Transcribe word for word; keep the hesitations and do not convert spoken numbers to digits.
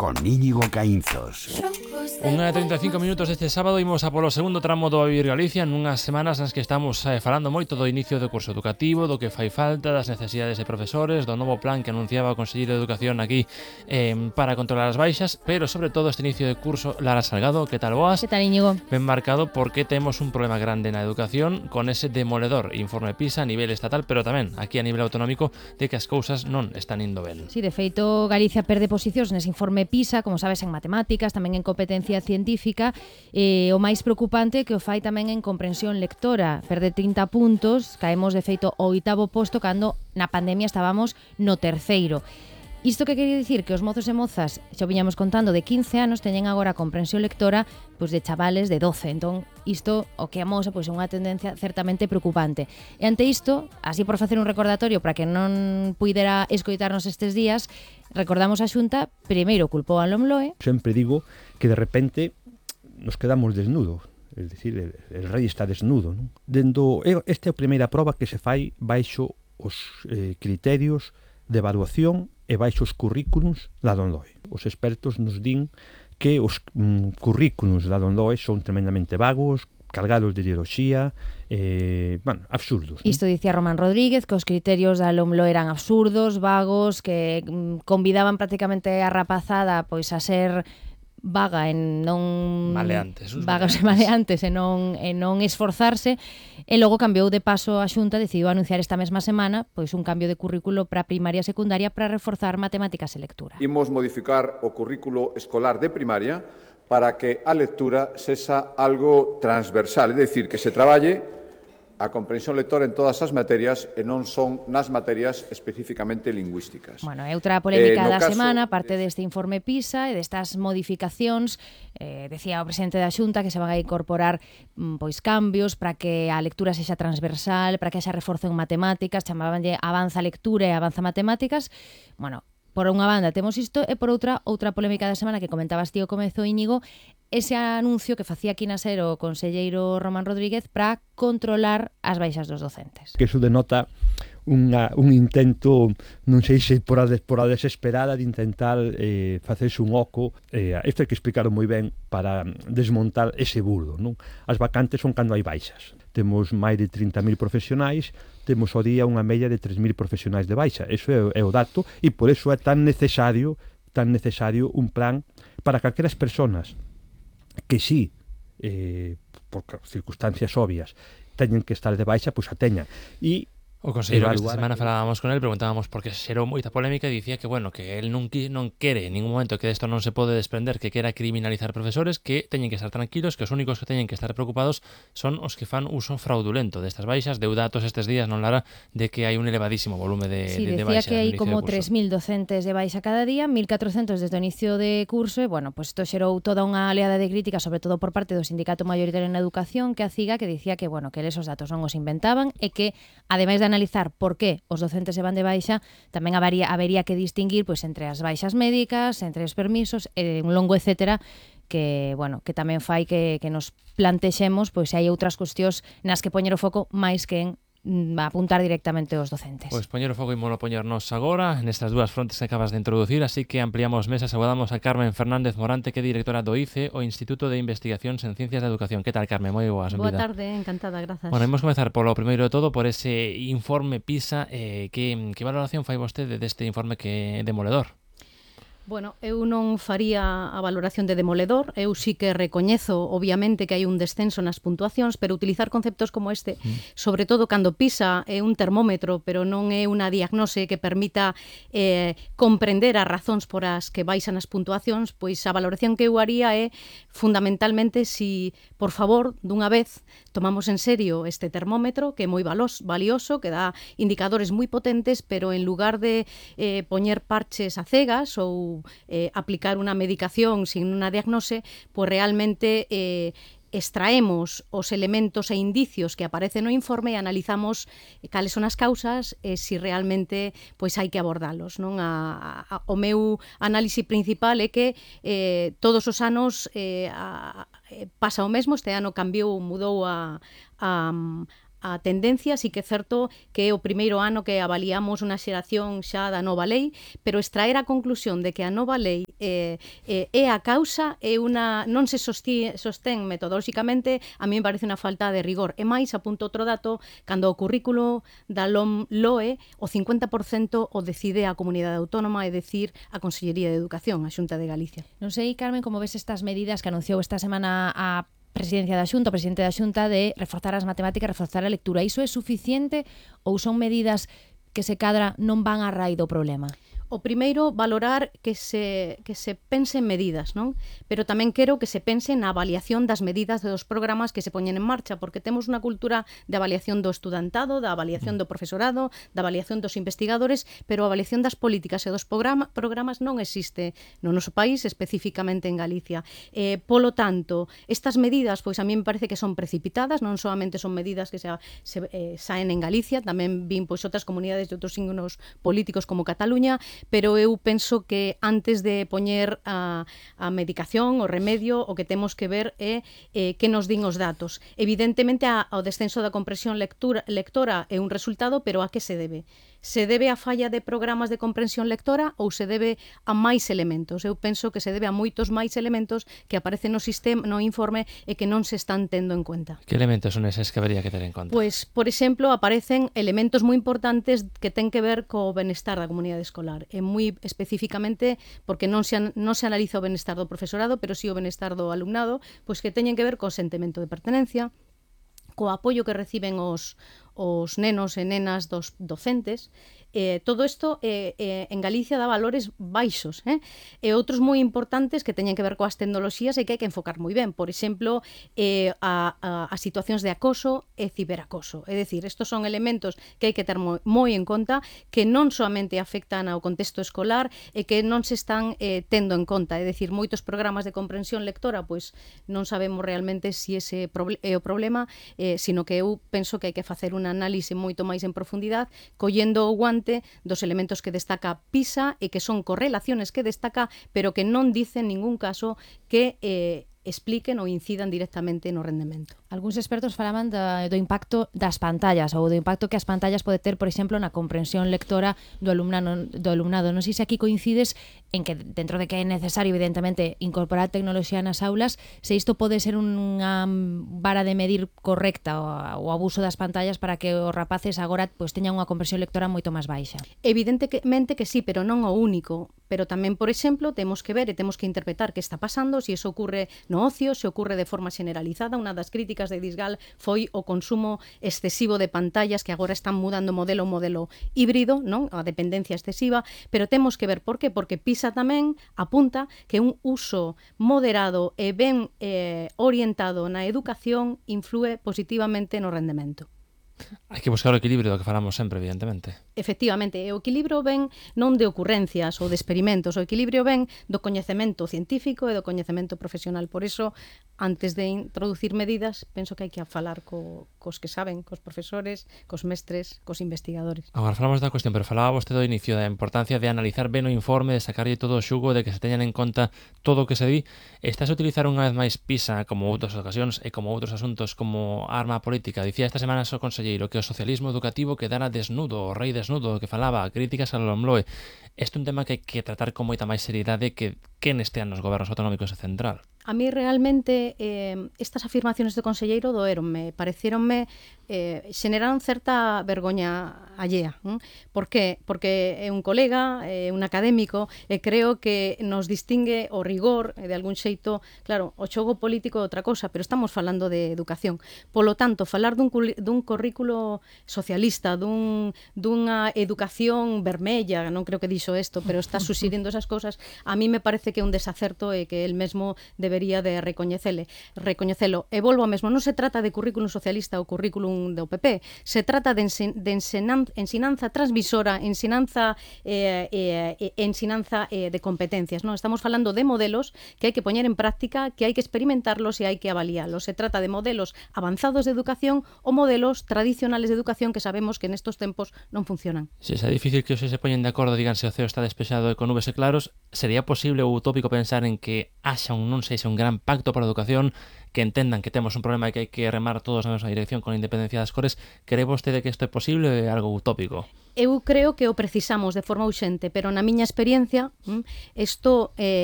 con Íñigo Caínzos. Unha e trinta e cinco minutos deste sábado imos a polo segundo tramo do A Vivir Galicia nunhas semanas nas que estamos eh, falando moito do inicio do curso educativo, do que fai falta, das necesidades de profesores, do novo plan que anunciaba o Conselleiro de Educación aquí eh, para controlar as baixas, pero sobre todo este inicio de curso. Lara Salgado, que tal boas? Que tal, Íñigo? Ben marcado porque temos un problema grande na educación con ese demoledor informe PISA a nivel estatal, pero tamén aquí a nivel autonómico, de que as cousas non están indo ben. Sí, de feito, Galicia perde posicións nese informe PISA, como sabes, en matemáticas, tamén en competencia científica, e o máis preocupante é que o fai tamén en comprensión lectora. Perde trinta puntos, caemos de feito ao oitavo posto cando na pandemia estábamos no terceiro. Isto que quere dicir que os mozos e mozas, xa o viñamos contando, de quince anos teñen agora a comprensión lectora pois de chavales de doce. Entón, isto o que amosa pois é unha tendencia certamente preocupante. E ante isto, así por facer un recordatorio para que non puidera escoitarnos estes días, recordamos a Xunta, primeiro culpou a LOMLOE. Sempre digo que de repente nos quedamos desnudos, é dicir, el, el rei está desnudo, non? Dendo, esta é a primeira proba que se fai baixo os eh, criterios de evaluación e baixo os currículums da LOMLOE. Os expertos nos din que os mm, currículums da LOMLOE son tremendamente vagos, cargados de ideoloxía, eh, bueno, absurdos. Isto dicía Román Rodríguez, que os criterios da LOMLOE eran absurdos, vagos, que mm, convidaban prácticamente a rapazada pois a ser vaga en non maleantes, vagas e maleantes e non e non esforzarse, e logo cambiou de paso a Xunta, decidiu anunciar esta mesma semana pois un cambio de currículo para primaria e secundaria para reforzar matemáticas e lectura. Imos modificar o currículo escolar de primaria para que a lectura sexa algo transversal, é dicir, que se traballe a comprensión lectora en todas as materias e non son nas materias especificamente lingüísticas. Bueno, é outra polémica eh, da caso... semana, parte deste informe PISA e destas modificacións. Eh, decía o presidente da Xunta que se van a incorporar mm, pois cambios para que a lectura sexa transversal, para que haxa reforzo en matemáticas, chamabanlle avanza lectura e avanza matemáticas. Bueno, por unha banda temos isto e por outra, outra polémica da semana que comentabas ti ao comezo, Íñigo, ese anuncio que facía aquí na SER o conselleiro Román Rodríguez para controlar as baixas dos docentes. Que iso denota unha, un intento, non sei se por a, por a desesperada de intentar eh, facerse un oco. Eh, isto hai que explicar moi ben para desmontar ese burdo, non? As vacantes son cando hai baixas. Temos máis de trinta mil profesionais, temos ao día unha media de tres mil profesionais de baixa. Eso é, é o dato, e por eso é tan necesario, tan necesario un plan para calqueras persoas que sí, eh, por circunstancias obvias, teñen que estar de baixa, pois a teñan. E o conselleiro que esta semana falábamos con el, preguntábamos porque xerou moita polémica e dicía que, bueno, que el non, qui, non quere en ningún momento que desto non se pode desprender, que quera criminalizar profesores, que teñen que estar tranquilos, que os únicos que teñen que estar preocupados son os que fan uso fraudulento destas baixas. Deu datos estes días, non, Lara, de que hai un elevadísimo volume de, sí, de, de decía baixas. que hai como tres mil docentes de baixa cada día, mil catrocentos desde o inicio de curso, e, bueno, pues isto xerou toda unha oleada de crítica, sobre todo por parte do Sindicato Maioritario en Educación, que a CIGA, que dicía que, bueno, que esos datos non os inventaban e que, ademais de analizar por que os docentes se van de baixa, tamén habería, habería que distinguir pois, entre as baixas médicas, entre os permisos, e un longo etcétera, que, bueno, que tamén fai que, que nos plantexemos pois, se hai outras cuestións nas que poñer o foco máis que en apuntar directamente aos docentes. Pois poñer o foco e mono poñernos agora nestas dúas frontes que acabas de introducir, así que ampliamos mesas, agudamos a Carmen Fernández Morante, que é directora do I C E, o Instituto de Investigacións en Ciencias da Educación. Que tal, Carmen? Moi boas, Boa tarde, encantada, grazas. Bueno, imos comezar polo primeiro de todo, por ese informe PISA. Eh, que, que valoración fai vostede deste informe que é demoledor? Bueno, eu non faría a valoración de demoledor, eu sí que recoñezo, obviamente, que hai un descenso nas puntuacións, pero utilizar conceptos como este, mm. sobre todo cando PISA é un termómetro, pero non é unha diagnose que permita eh, comprender as razóns por as que baixan as puntuacións, pois a valoración que eu haría é, fundamentalmente, si, por favor, dunha vez, tomamos en serio este termómetro, que é moi valioso, que dá indicadores moi potentes, pero en lugar de eh, poñer parches a cegas ou Eh, aplicar unha medicación sin unha diagnose, pois realmente eh, extraemos os elementos e indicios que aparecen no informe e analizamos cales son as causas e se si realmente pois hai que abordalos, non? A, a, o meu análise principal é que eh, todos os anos eh, a, pasa o mesmo, este ano cambiou, mudou a, a a tendencia, sí que é certo que é o primeiro ano que avaliamos unha xeración xa da nova lei, pero extraer a conclusión de que a nova lei eh, eh, é a causa, é unha, non se sostí, sostén metodolóxicamente, a mí me parece unha falta de rigor. E máis, apunto outro dato, cando o currículo da L O M L O E, o cincuenta por cento o decide a Comunidade Autónoma, é dicir, a Consellería de Educación, a Xunta de Galicia. Non sei, Carmen, como ves estas medidas que anunciou esta semana a Presidencia da Xunta, o Presidente da Xunta, de reforzar as matemáticas, reforzar a lectura. Iso é suficiente ou son medidas que se cadra non van a raíz do problema? O primeiro, valorar que se, que se pense en medidas, non? Pero tamén quero que se pense na avaliación das medidas dos programas que se poñen en marcha, porque temos unha cultura de avaliación do estudantado, da avaliación do profesorado, da avaliación dos investigadores, pero a avaliación das políticas e dos programa, programas non existe no noso país, especificamente en Galicia. Eh, polo tanto, estas medidas, pois a mí me parece que son precipitadas, non solamente son medidas que se, se eh, saen en Galicia, tamén vin pois outras comunidades de outros signos políticos como Cataluña, pero eu penso que antes de poñer a, a medicación, o remedio, o que temos que ver é eh, que nos din os datos. Evidentemente, a, ao descenso da comprensión lectura, lectora é un resultado, pero a que se debe? Se debe a falla de programas de comprensión lectora ou se debe a máis elementos? Eu penso que se debe a moitos máis elementos que aparecen no sistema, no informe e que non se están tendo en conta. Que elementos son eses que habería que ter en conta? Pois, por exemplo, aparecen elementos moi importantes que ten que ver co benestar da comunidade escolar. E moi especificamente, porque non se, non se analiza o benestar do profesorado, pero sí o benestar do alumnado, pois que teñen que ver co sentimento de pertenencia, co apoio que reciben os, os nenos e nenas dos docentes. Eh, todo isto eh, eh, en Galicia dá valores baixos, eh? E outros moi importantes que teñen que ver coas tecnoloxías e que hai que enfocar moi ben. Por exemplo, eh, a, a, a situacións de acoso e ciberacoso. É dicir, estos son elementos que hai que ter moi, moi en conta, que non solamente afectan ao contexto escolar e que non se están eh, tendo en conta. É dicir, moitos programas de comprensión lectora, pois non sabemos realmente si ese é o problema, eh, sino que eu penso que hai que facer unha análise moito máis en profundidade, collendo o guante dos elementos que destaca PISA e que son correlaciones que destaca, pero que non dicen en ningún caso que eh, expliquen ou incidan directamente no rendemento. Algúns expertos falaban da, do impacto das pantallas ou do impacto que as pantallas pode ter, por exemplo, na comprensión lectora do alumnado. Do alumnado. Non sei se aquí coincides en que, dentro de que é necesario, evidentemente, incorporar tecnoloxía nas aulas, se isto pode ser unha vara de medir correcta o, o abuso das pantallas para que os rapaces agora pois, teñan unha comprensión lectora moito máis baixa. Evidentemente que sí, pero non o único. Pero tamén, por exemplo, temos que ver e temos que interpretar que está pasando, se iso ocurre no ocio, se ocurre de forma generalizada. Unha das críticas de Disgal foi o consumo excesivo de pantallas, que agora están mudando o modelo, o modelo híbrido, non? A dependencia excesiva, pero temos que ver por qué, porque PISA tamén apunta que un uso moderado e ben eh, orientado na educación inflúe positivamente no rendemento. Hai que buscar o equilibrio do que falamos sempre, evidentemente. Efectivamente, o equilibrio ven non de ocurrencias ou de experimentos, o equilibrio ven do coñecemento científico e do coñecemento profesional. Por iso, antes de introducir medidas, penso que hai que falar co, cos que saben, cos profesores, cos mestres, cos investigadores. Agora falamos da cuestión, pero falaba vostede do inicio da importancia de analizar ben o informe, de sacarlle todo o xugo, de que se teñan en conta todo o que se di. Estás a utilizar unha vez máis PISA, como outras ocasións e como outros asuntos, como arma política. Dicía esta semana o conselleiro que o socialismo educativo quedara desnudo, o rei desnudo, que falaba, críticas ao L O M L O E. Este é un tema que hai que tratar con moita máis seriedade que quen estean nos gobernos autonómicos e central. A mí realmente eh, estas afirmaciones do conselleiro doeronme, parecieronme, eh, xeneraron certa vergoña allea. ¿eh? Por qué? Porque é un colega, é un académico, e creo que nos distingue o rigor, e de algún xeito, claro, o xogo político é outra cosa, pero estamos falando de educación. Polo tanto, falar dun, dun currículo socialista, dun, dunha educación vermella, non creo que dixo isto, pero está suxirindo esas cosas, a mí me parece que é un desacerto e que el mesmo debe debería de recoñecele, recoñecelo. E volvo ao mesmo, non se trata de currículum socialista ou currículum do P P, se trata de, ensin, de ensinan, ensinanza transmisora, ensinanza eh, eh, ensinanza eh, de competencias, non? Estamos falando de modelos que hai que poñer en práctica, que hai que experimentarlos e hai que avaliarlos. Se trata de modelos avanzados de educación ou modelos tradicionales de educación que sabemos que nestos tempos non funcionan. Se é difícil que os se poñen de acordo, díganse o C E O está despexado e con nubes e claros, sería posible ou utópico pensar en que haxa un, non sei se un gran pacto pola educación, que entendan que temos un problema e que hai que remar todos na mesma dirección con a independencia das cores. Cree vostede que isto é posible ou é algo utópico? Eu creo que o precisamos de forma urxente, pero na miña experiencia, isto eh,